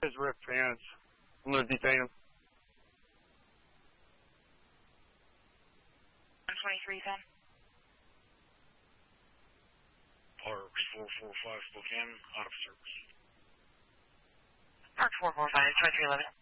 his ripped pants. I'm going to detain him. 12310. Parks 445 Spokane, out of service. Park 445, 2311.